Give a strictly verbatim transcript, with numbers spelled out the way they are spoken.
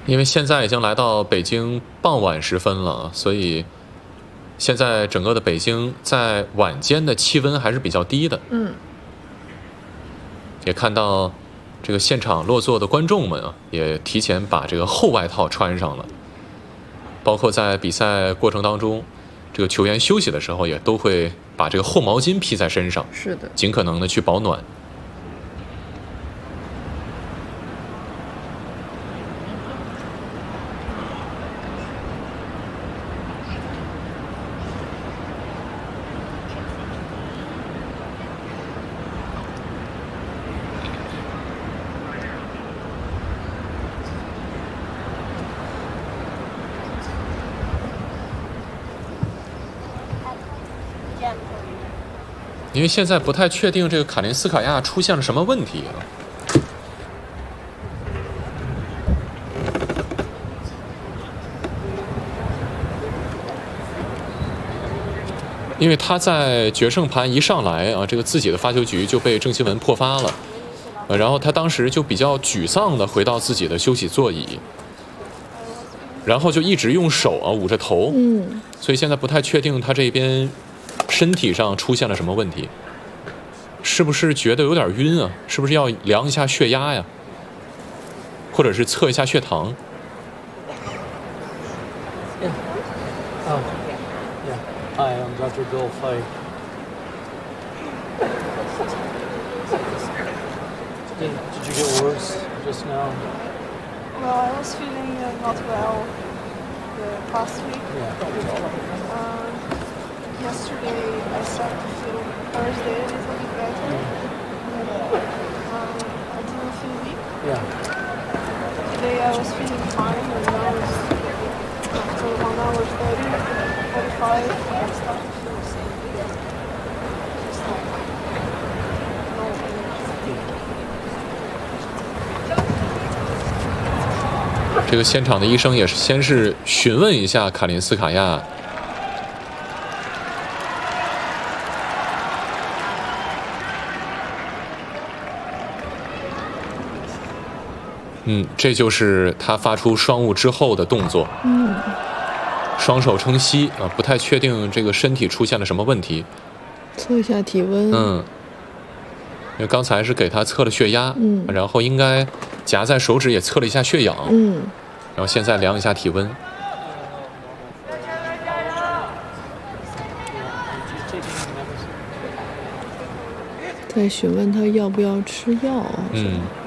因为现在已经来到北京傍晚时分了，所以现在整个的北京在晚间的气温还是比较低的。 嗯， 也看到这个现场落座的观众们啊，也提前把这个厚外套穿上了。包括在比赛过程当中，这个球员休息的时候，也都会把这个厚毛巾披在身上， 是的， 尽可能的去保暖。因为现在不太确定这个卡林斯卡娅出现了什么问题啊。因为他在决胜盘一上来啊，这个自己的发球局就被郑钦文破发了，呃，然后他当时就比较沮丧的回到自己的休息座椅，然后就一直用手啊捂着头， 嗯， 所以现在不太确定他这边身体上出现了什么问题，是不是觉得有点晕啊？是不是要量一下血压呀？或者是测一下血糖？ Yeah. Oh, yeah. Hi, I'm Doctor Bill Fife. Did, did you get worse just now? Well, I was feeling uh, not well the past week. Yeah. Um, yesterday I started to feel Thursday a little bit better. Um, I didn't feel weak. Yeah. Today I was feeling fine, and now it's after one hour thirty, forty-five, I started to feel sick. Just like no energy. 这个现场的医生也是先是询问一下卡林斯卡娅，嗯，这就是他发出双误之后的动作， 嗯， 双手撑膝啊，不太确定这个身体出现了什么问题， 测一下体温。 嗯，因为刚才是给他测了血压， 嗯然后应该夹在手指也测了一下血氧， 嗯， 然后现在量一下体温。 再询问他要不要吃药啊？ 嗯。